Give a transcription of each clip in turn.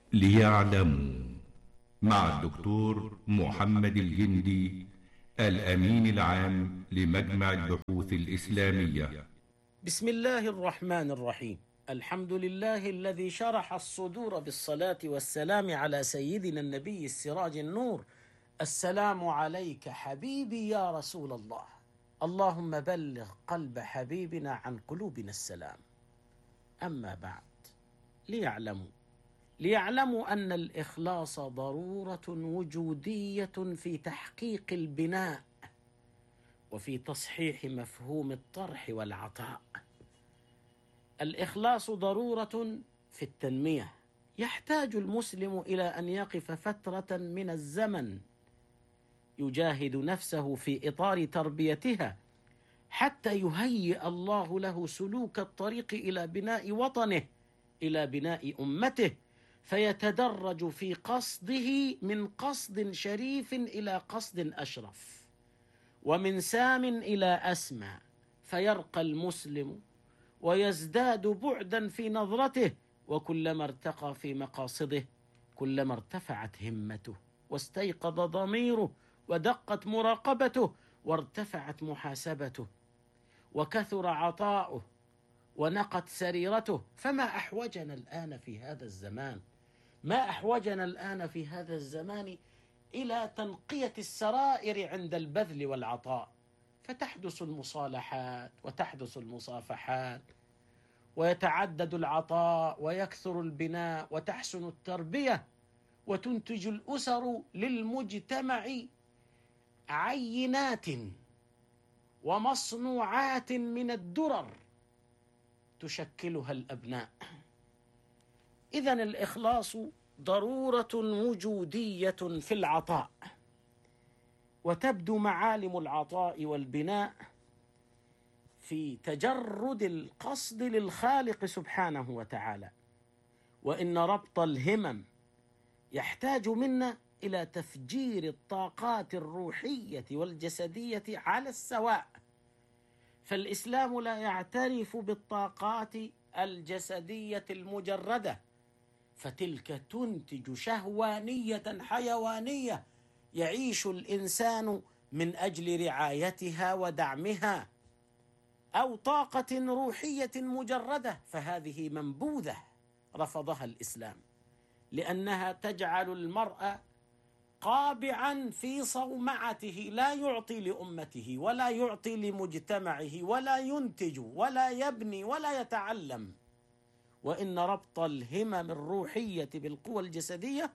ليعلموا مع الدكتور محمد الجندي، الأمين العام لمجمع البحوث الإسلامية. بسم الله الرحمن الرحيم. الحمد لله الذي شرح الصدور بالصلاة والسلام على سيدنا النبي السراج النور. السلام عليك حبيبي يا رسول الله. اللهم بلغ قلب حبيبنا عن قلوبنا السلام. أما بعد، ليعلموا أن الإخلاص ضرورة وجودية في تحقيق البناء وفي تصحيح مفهوم الطرح والعطاء. الإخلاص ضرورة في التنمية. يحتاج المسلم إلى أن يقف فترة من الزمن يجاهد نفسه في إطار تربيتها حتى يهيئ الله له سلوك الطريق إلى بناء وطنه، إلى بناء أمته، فيتدرج في قصده من قصد شريف إلى قصد أشرف، ومن سام إلى أسمى، فيرقى المسلم ويزداد بعدا في نظرته، وكلما ارتقى في مقاصده كلما ارتفعت همته واستيقظ ضميره ودقت مراقبته وارتفعت محاسبته وكثر عطاؤه ونقت سريرته. فما أحوجنا الآن في هذا الزمان؟ ما أحوجنا الآن في هذا الزمان إلى تنقية السرائر عند البذل والعطاء، فتحدث المصالحات وتحدث المصافحات ويتعدد العطاء ويكثر البناء وتحسن التربية وتنتج الأسر للمجتمع عينات ومصنوعات من الدرر تشكلها الأبناء. إذن الإخلاص ضرورة وجودية في العطاء، وتبدو معالم العطاء والبناء في تجرد القصد للخالق سبحانه وتعالى. وإن ربط الهمم يحتاج منا إلى تفجير الطاقات الروحية والجسدية على السواء، فالإسلام لا يعترف بالطاقات الجسدية المجردة، فتلك تنتج شهوانية حيوانية يعيش الإنسان من أجل رعايتها ودعمها، أو طاقة روحية مجردة، فهذه منبوذة رفضها الإسلام، لأنها تجعل المرء قابعا في صومعته، لا يعطي لأمته ولا يعطي لمجتمعه ولا ينتج ولا يبني ولا يتعلم. وإن ربط الهمم الروحية بالقوى الجسدية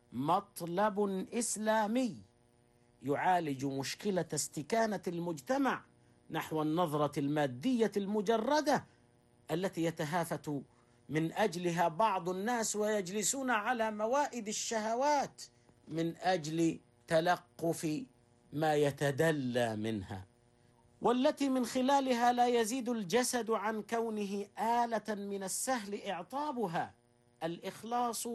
مطلب إسلامي يعالج مشكلة استكانة المجتمع نحو النظرة المادية المجردة التي يتهافت من أجلها بعض الناس ويجلسون على موائد الشهوات من أجل تلقف ما يتدلى منها، والتي من خلالها لا يزيد الجسد عن كونه آلة من السهل إعطابها. الإخلاص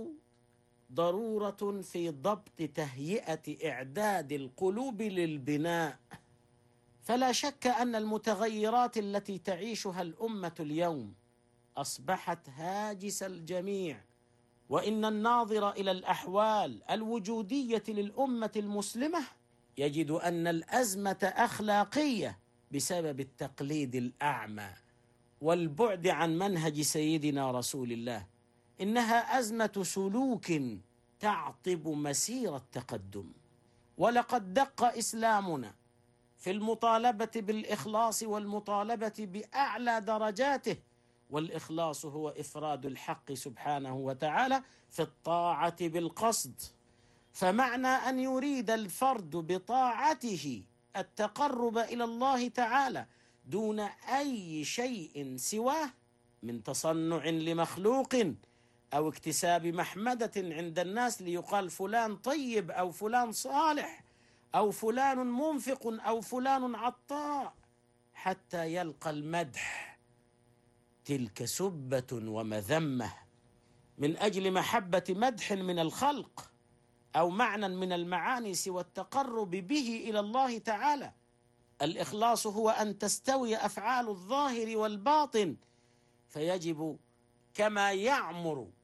ضرورة في ضبط تهيئة إعداد القلوب للبناء. فلا شك أن المتغيرات التي تعيشها الأمة اليوم أصبحت هاجس الجميع، وإن الناظر إلى الأحوال الوجودية للأمة المسلمة يجد أن الأزمة أخلاقية بسبب التقليد الأعمى والبعد عن منهج سيدنا رسول الله. إنها أزمة سلوك تعطب مسير التقدم. ولقد دق إسلامنا في المطالبة بالإخلاص والمطالبة بأعلى درجاته، والإخلاص هو إفراد الحق سبحانه وتعالى في الطاعة بالقصد. فمعنى أن يريد الفرد بطاعته التقرب إلى الله تعالى دون أي شيء سواه من تصنع لمخلوق أو اكتساب محمدة عند الناس ليقال فلان طيب أو فلان صالح أو فلان منفق أو فلان عطاء حتى يلقى المدح، تلك سبة ومذمة من أجل محبة مدح من الخلق أو معنى من المعاني سوى التقرب به إلى الله تعالى. الإخلاص هو أن تستوي أفعال الظاهر والباطن، فيجب كما يعمر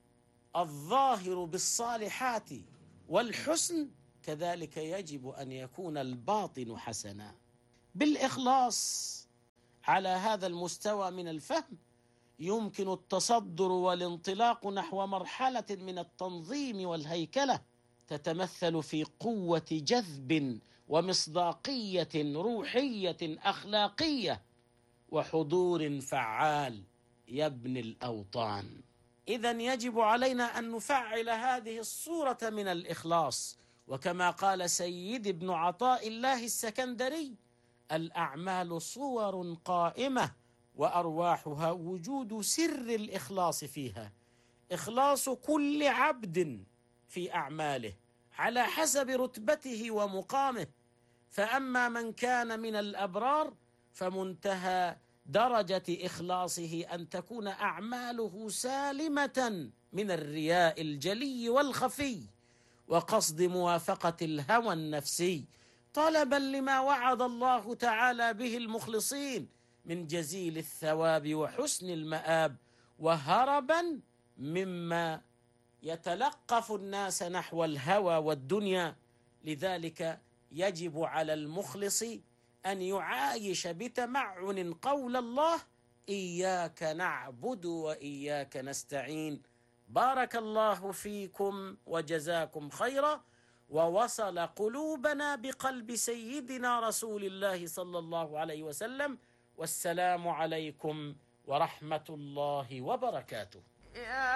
الظاهر بالصالحات والحسن، كذلك يجب أن يكون الباطن حسنا. بالإخلاص على هذا المستوى من الفهم يمكن التصدر والانطلاق نحو مرحلة من التنظيم والهيكلة تتمثل في قوة جذب ومصداقية روحية أخلاقية وحضور فعال يبني الأوطان. إذن يجب علينا أن نفعل هذه الصورة من الإخلاص، وكما قال سيد ابن عطاء الله السكندري: الأعمال صور قائمة وأرواحها وجود سر الإخلاص فيها. إخلاص كل عبد في أعماله على حسب رتبته ومقامه، فأما من كان من الأبرار فمنتهى درجة إخلاصه أن تكون أعماله سالمة من الرياء الجلي والخفي وقصد موافقة الهوى النفسي، طلبا لما وعد الله تعالى به المخلصين من جزيل الثواب وحسن المآب، وهربا مما يتلقف الناس نحو الهوى والدنيا. لذلك يجب على المخلص أن يعايش بتمعن قول الله: إياك نعبد وإياك نستعين. بارك الله فيكم وجزاكم خيرا، ووصل قلوبنا بقلب سيدنا رسول الله صلى الله عليه وسلم. والسلام عليكم ورحمة الله وبركاته.